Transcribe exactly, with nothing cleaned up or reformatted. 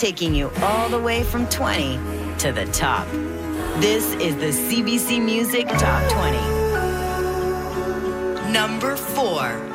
taking you all the way from twenty to the top. This is the C B C Music Top twenty. Number four.